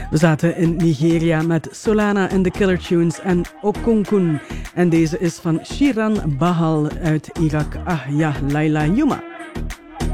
We zaten in Nigeria met Solana en The Killer Tunes en Okunkun. En deze is van Shiran Bahal uit Irak. Ah ja, Laila Yuma.